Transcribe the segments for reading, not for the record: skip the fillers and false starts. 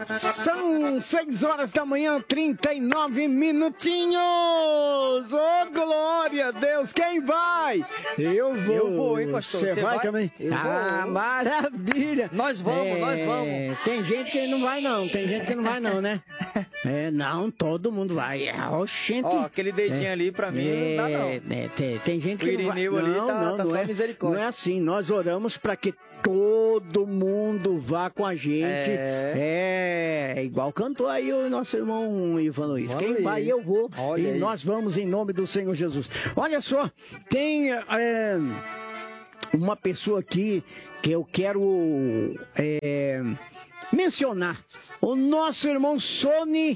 São 6 horas da manhã, 39 minutinhos. Oh, glória a Deus. Quem vai? Eu vou. Eu vou, hein, pastor? Você vai também? Eu vou. Maravilha. Nós vamos, nós vamos. Tem gente que não vai, não. Tem gente que não vai, não, né? Não, todo mundo vai. Oxente. Ó, aquele dedinho ali pra mim não dá, não. Tem gente que o Irineu não vai. ali tá só misericórdia. Não é assim. Nós oramos para que todo mundo vá com a gente. É igual cantou aí o nosso irmão Ivan Luiz. Quem vai, eu vou. Olha e aí. nós vamos em nome do Senhor Jesus. Olha só, tem uma pessoa aqui que eu quero mencionar. O nosso irmão Sony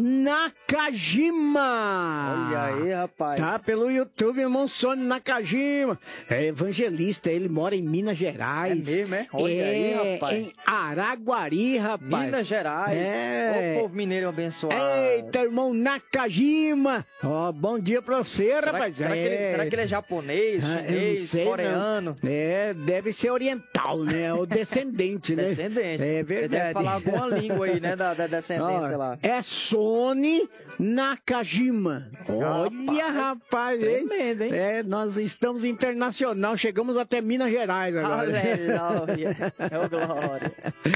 Nakajima. Olha aí, rapaz. Tá pelo YouTube, irmão Sony Nakajima. É evangelista, ele mora em Minas Gerais. É mesmo, é? Olha aí, rapaz. Em Araguari, rapaz. Minas Gerais. Ô, povo mineiro abençoado. Eita, irmão Nakajima. Ó, bom dia pra você, rapaz. Será que ele é japonês, chinês, coreano? Não. Deve ser oriental, né? O descendente, né? Descendente. É Ele verdade. deve falar alguma língua aí, né? Da descendência lá. É Sony Nakajima. Olha, rapaz. Tremendo, hein? Nós estamos internacional. Chegamos até Minas Gerais agora. Aleluia. É o glória.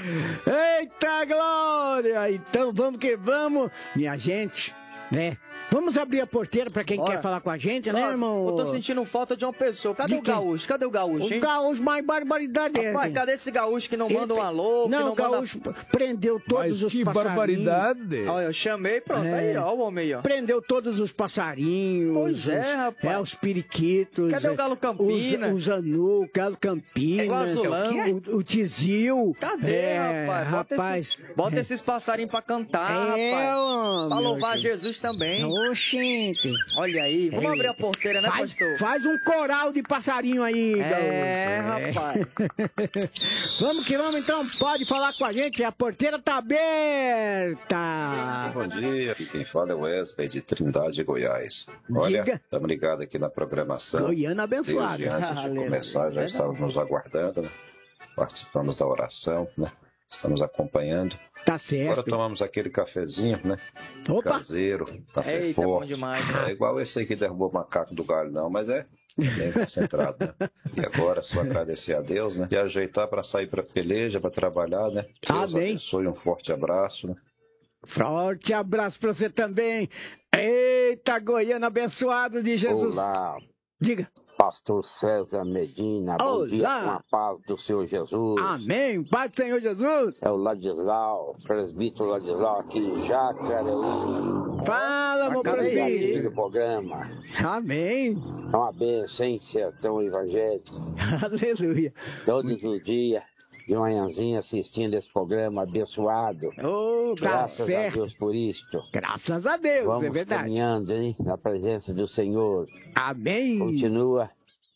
Eita, glória! Então vamos que vamos, minha gente, né? Vamos abrir a porteira pra quem quer falar com a gente, né, irmão? Eu tô sentindo falta de uma pessoa. Cadê o gaúcho? Cadê o gaúcho, hein? O gaúcho, mais barbaridade. Rapaz, cadê esse gaúcho que não manda um alô? Não, o gaúcho prendeu todos os passarinhos. Mas que barbaridade. Olha, eu chamei, pronto. Aí, ó, o homem aí, ó. Prendeu todos os passarinhos. Pois rapaz. Os periquitos. Cadê o Galo Campina? Os Anu, o Galo Campina. É o Azulão. O Tizil. Cadê, rapaz? Bota esses passarinhos pra cantar, rapaz. Pra louvar Jesus também. Oxente. Olha aí, vamos abrir a porteira, né, pastor? Faz um coral de passarinho aí, gaúcho. Rapaz. Vamos que vamos, então. Pode falar com a gente, a porteira tá aberta. Bom dia, aqui quem fala é o Wesley de Trindade, Goiás. Olha, estamos ligados aqui na programação. Goiânia abençoada. Desde antes de começar, já estávamos nos aguardando, né? Participamos da oração, né? Estamos acompanhando. Tá certo. Agora tomamos aquele cafezinho, né? Opa. Caseiro, café Eita, forte. bom demais, né? É igual esse aí que derrubou o macaco do galho, não, mas é bem concentrado, né? E agora só agradecer a Deus, né? E ajeitar para sair para peleja, para trabalhar, né? Deus abençoe, um forte abraço, né? Forte abraço para você também. Eita, Goiânia abençoado de Jesus. Olá. Diga. Pastor César Medina, bom dia, com a paz do Senhor Jesus. Amém, paz do Senhor Jesus. É o Ladislau, presbítero Ladislau, aqui em Jacareí. Fala, meu presbítero. Do programa. Amém. É uma bênção, hein, sertão evangélico. Aleluia. Todos os dias, de manhãzinha, assistindo esse programa abençoado. Graças a Deus por isto. Graças a Deus, vamos é verdade. Caminhando, hein, na presença do Senhor. Amém. Continua.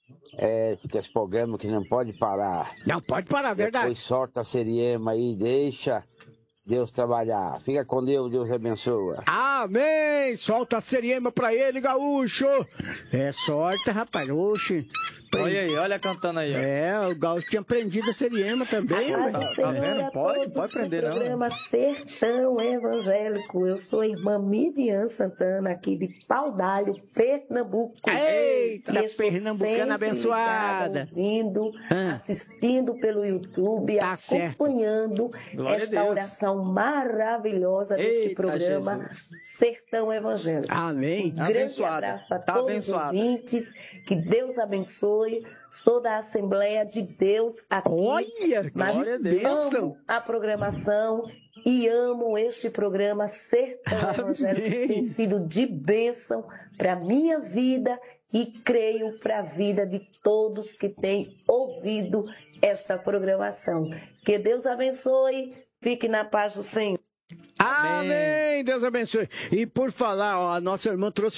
Que esse programa que não pode parar. Não pode parar, verdade. Depois solta a Seriema aí, deixa Deus trabalhar. Fica com Deus, Deus abençoa. Amém! Solta a Seriema pra ele, gaúcho. É sorte, rapaz. Oxe. Olha aí, olha cantando aí. Ó. O gaúcho tinha prendido a Seriema também. Tá vendo? Pode prender, não. Programa Sertão Evangélico. Eu sou a irmã Midian Santana, aqui de Pau d'Alho, Pernambuco. Eita, pernambucana abençoada. Ouvindo, assistindo pelo YouTube, acompanhando esta oração maravilhosa deste programa Sertão Evangélico. Amém. Um grande abraço a todos os ouvintes. Que Deus abençoe. Sou da Assembleia de Deus aqui. Olha, mas amo a programação e amo este programa Sertão Evangélico. Tem sido de bênção para minha vida e creio para a vida de todos que têm ouvido esta programação. Que Deus abençoe. Fique na paz do Senhor. Amém. Deus abençoe. E por falar, a nossa irmã trouxe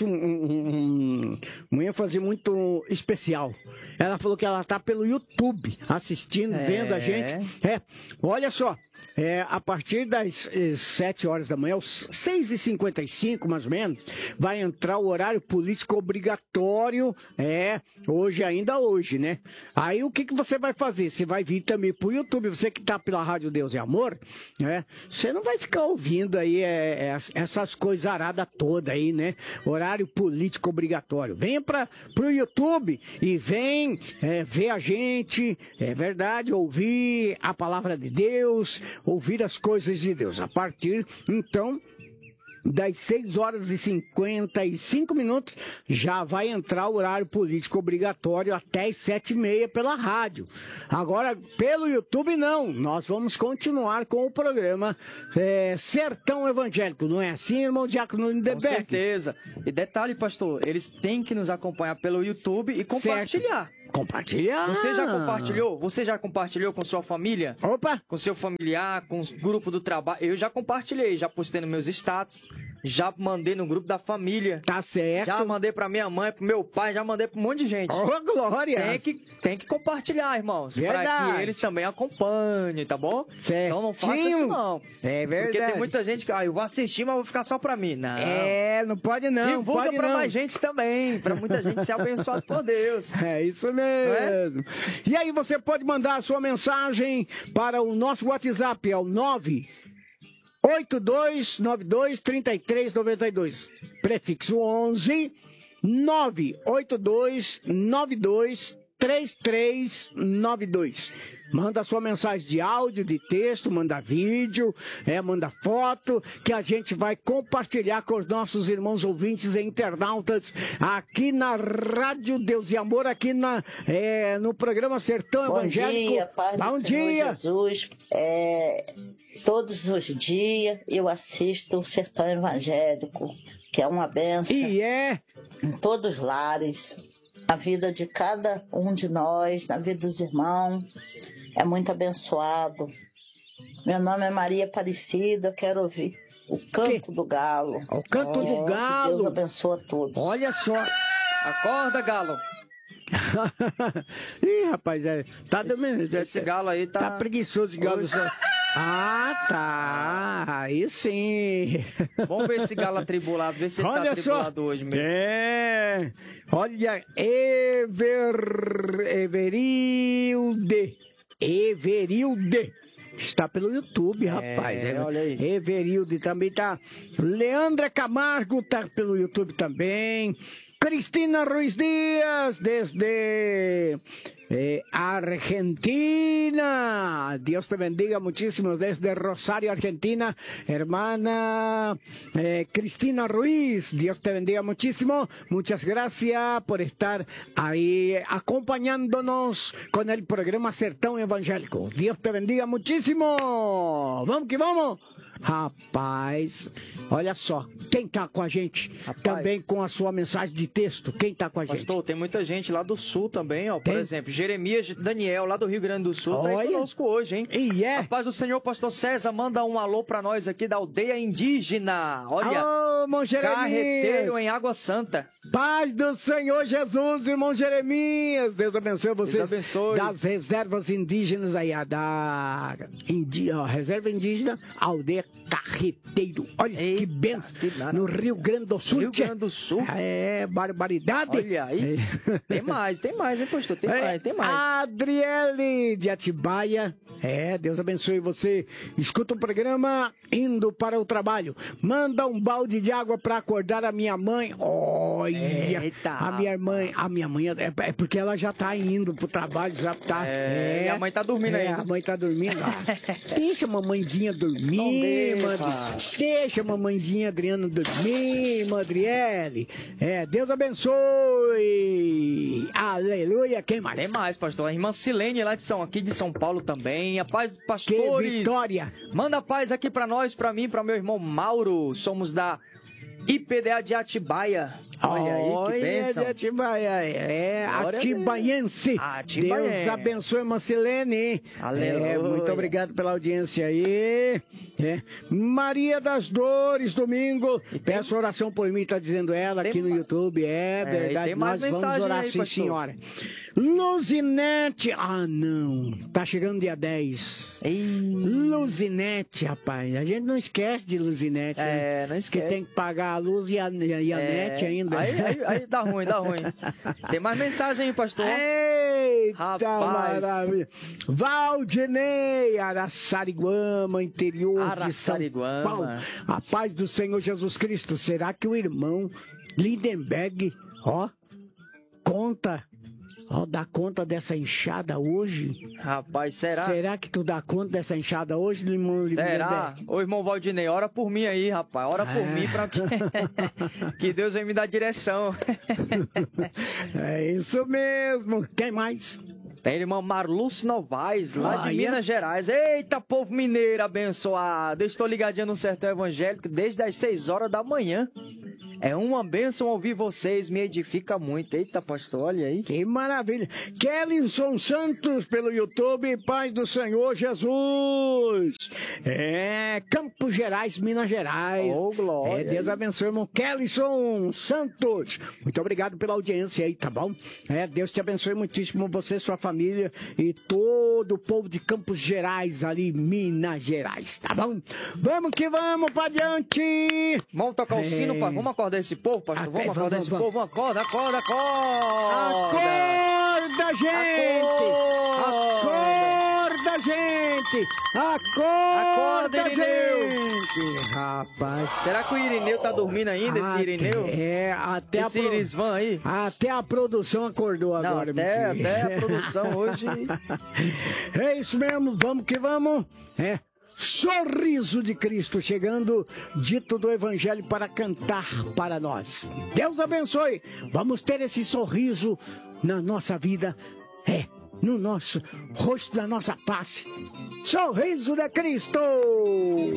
um ênfase muito especial. Ela falou que ela tá pelo YouTube assistindo, vendo a gente. Olha só, a partir das 7 horas da manhã, às 6h55, mais ou menos, vai entrar o horário político obrigatório, ainda hoje, né? Aí o que você vai fazer? Você vai vir também pro YouTube, você que tá pela Rádio Deus e Amor, né? Você não vai ficar ouvindo aí essas coisas aradas todas aí, né? Horário político obrigatório. Venha pro YouTube e vem ver a gente, é verdade, ouvir a palavra de Deus, ouvir as coisas de Deus. A partir, então, das 6h55 já vai entrar o horário político obrigatório até as 7h30 pela rádio. Agora, pelo YouTube, não. Nós vamos continuar com o programa Sertão Evangélico. Não é assim, irmão Diácono Lindeberg? Com certeza. E detalhe, pastor, eles têm que nos acompanhar pelo YouTube e compartilhar. Certo. Compartilhar. Você já compartilhou? Você já compartilhou com sua família? Opa! Com seu familiar, com o grupo do trabalho? Eu já compartilhei, já postei nos meus status, já mandei no grupo da família. Tá certo. Já mandei pra minha mãe, pro meu pai, já mandei pra um monte de gente. Oh, glória! Tem que compartilhar, irmãos. Verdade. Pra que eles também acompanhem, tá bom? Certo. Então não faça isso, não. É verdade. Porque tem muita gente que, eu vou assistir, mas vou ficar só pra mim. Não. Não pode não. Divulga pode pra não. mais gente também, pra muita gente ser abençoado por Deus. É isso mesmo. E aí você pode mandar a sua mensagem para o nosso WhatsApp, é o 982923392, prefixo 11 982923392. Manda sua mensagem de áudio, de texto, manda vídeo, manda foto, que a gente vai compartilhar com os nossos irmãos ouvintes e internautas aqui na Rádio Deus e Amor, aqui no programa Sertão Evangélico. Bom dia, paz do Senhor Jesus. Todos os dias eu assisto o Sertão Evangélico, que é uma bênção em todos os lares. A vida de cada um de nós, na vida dos irmãos, é muito abençoado. Meu nome é Maria Aparecida, eu quero ouvir o Canto do Galo. O Canto do Galo. Que Deus abençoa a todos. Olha só. Acorda, galo. Ih, rapaz, tá esse galo aí tá preguiçoso de galo. Ah, tá. Aí sim. Vamos ver esse galo atribulado, ver se ele tá atribulado hoje mesmo. Olha, Everilde. Está pelo YouTube, rapaz. Olha aí. Everilde também tá. Leandra Camargo tá pelo YouTube também. Cristina Ruiz Dias, desde Argentina. Dios te bendiga muchísimo desde Rosario, Argentina. Hermana Cristina Ruiz, Dios te bendiga muchísimo. Muchas gracias por estar ahí acompañándonos con el programa Sertão Evangélico. Dios te bendiga muchísimo. Vamos que vamos. Rapaz, olha só, quem tá com a gente também com a sua mensagem de texto, quem tá com a gente? Pastor, tem muita gente lá do Sul também, ó, por exemplo, Jeremias Daniel, lá do Rio Grande do Sul, tá aí conosco hoje, hein? A paz do Senhor, pastor César, manda um alô pra nós aqui da aldeia indígena, olha, Carreteiro em Água Santa. Paz do Senhor Jesus, irmão Jeremias, Deus abençoe vocês. Deus abençoe. Das reservas indígenas aí, reserva indígena, aldeia Carreteiro. Olha que benção. No Rio Grande do Sul. Rio Grande do Sul. Barbaridade. Olha aí. Tem mais, hein, pastor? Tem mais. Adriele de Atibaia. Deus abençoe você. Escuta o programa indo para o trabalho. Manda um balde de água para acordar a minha mãe. Olha. Eita. A minha mãe é porque ela já tá indo pro trabalho, já tá. E a mãe tá dormindo aí. A mãe tá dormindo. Deixa a mamãezinha dormir. Deixa a mamãezinha Adriana dormir, Madriele. Deus abençoe. Aleluia. Quem mais? Tem mais, pastor. A irmã Silene lá aqui de São Paulo também. A paz, pastores. Que vitória. Manda paz aqui pra nós, pra mim, pra meu irmão Mauro. Somos da IPDA de Atibaia. Olha aí, que bênção. Atibaiense. Deus abençoe, irmã Silene. Aleluia. Muito obrigado pela audiência aí. Maria das Dores, domingo. Peço oração por mim, tá dizendo ela aqui no YouTube. É verdade, nós vamos orar sim, senhora. Luzinete. Não. Tá chegando dia 10. Luzinete, rapaz. A gente não esquece de Luzinete. Não esquece. Que tem que pagar a luz e a net ainda. Aí dá ruim. Tem mais mensagem aí, pastor? Eita, rapaz. Maravilha. Valdinei, Araçariguama, interior de São Paulo. A paz do Senhor Jesus Cristo. Será que o irmão Lindenberg, dá conta dessa enxada hoje? Rapaz, será? Será que tu dá conta dessa enxada hoje, irmão Lindenberg? Será? Ô, irmão Valdinei, ora por mim aí, rapaz. Ora por mim pra que Deus venha me dar direção. É isso mesmo. Quem mais? Tem a irmã Marluce Novaes, lá de Minas Gerais. Eita, povo mineiro abençoado. Eu estou ligadinho no Sertão Evangélico desde as 6 horas da manhã. É uma bênção ouvir vocês, me edifica muito. Eita, pastor, olha aí. Que maravilha. Kellyson Santos pelo YouTube, paz do Senhor Jesus. Campos Gerais, Minas Gerais. Oh, glória. Deus abençoe, irmão Kellyson Santos. Muito obrigado pela audiência aí, tá bom? Deus te abençoe muitíssimo, você, sua família e todo o povo de Campos Gerais ali, Minas Gerais, tá bom? Vamos que vamos pra diante. Vamos tocar o sino, vamos acordar esse povo, pastor? Vamos acordar esse povo? Acorda! Acorda, gente! Acorda, gente! Acorda, gente! Rapaz. Será que o Irineu tá dormindo ainda, esse Irineu? Até esse Irisvan aí? Até a produção acordou agora, até a produção hoje. É isso mesmo, vamos que vamos. Sorriso de Cristo chegando, dito do Evangelho para cantar para nós. Deus abençoe. Vamos ter esse sorriso na nossa vida, no nosso rosto, na nossa face. Sorriso de Cristo.